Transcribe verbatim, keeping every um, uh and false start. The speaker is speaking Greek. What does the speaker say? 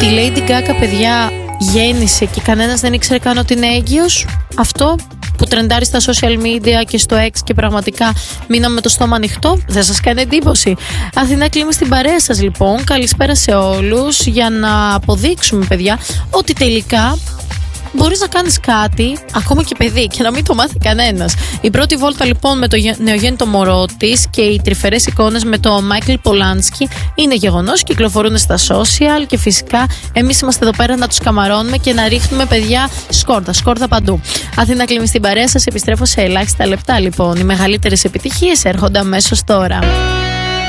Ότι η Lady Gaga, παιδιά, γέννησε και κανένας δεν ήξερε καν ότι είναι έγκυος. Αυτό που τρεντάρει στα social media και στο X και πραγματικά μείναμε με το στόμα ανοιχτό, δεν σας κάνει εντύπωση? Αθηνά Κλίμη στην παρέα σας λοιπόν. Καλησπέρα σε όλους, για να αποδείξουμε, παιδιά, ότι τελικά μπορείς να κάνεις κάτι, ακόμα και παιδί, και να μην το μάθει κανένας. Η πρώτη βόλτα λοιπόν με το νεογέννητο μωρό της και οι τρυφερές εικόνες με το Μάικλ Πολάνσκι είναι γεγονός, κυκλοφορούν στα social και φυσικά εμείς είμαστε εδώ πέρα να τους καμαρώνουμε και να ρίχνουμε, παιδιά, σκόρδα, σκόρδα παντού. Αθήνα Κλίμη στην παρέα σας, επιστρέφω σε ελάχιστα λεπτά λοιπόν. Οι μεγαλύτερες επιτυχίες έρχονται αμέσως τώρα.